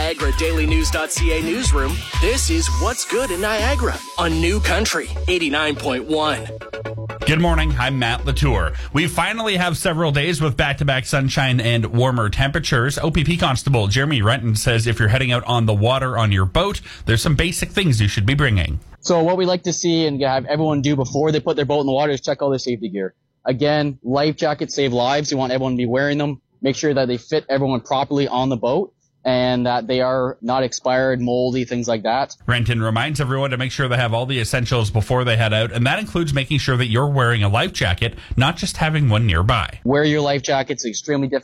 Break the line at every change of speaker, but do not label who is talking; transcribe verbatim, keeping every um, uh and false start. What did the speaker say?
Niagara Daily News dot C A newsroom, this is What's Good in Niagara on New Country eighty-nine point one.
Good morning. I'm Matt Latour. We finally have several days with back-to-back sunshine and warmer temperatures. O P P Constable Jeremy Renton says if you're heading out on the water on your boat, there's some basic things you should be bringing.
So what we like to see and have everyone do before they put their boat in the water is check all their safety gear. Again, life jackets save lives. You want everyone to be wearing them. Make sure that they fit everyone properly on the boat and that they are not expired, moldy, things like that.
Renton reminds everyone to make sure they have all the essentials before they head out, and that includes making sure that you're wearing a life jacket, not just having one nearby.
Wear your life jacket. It's extremely difficult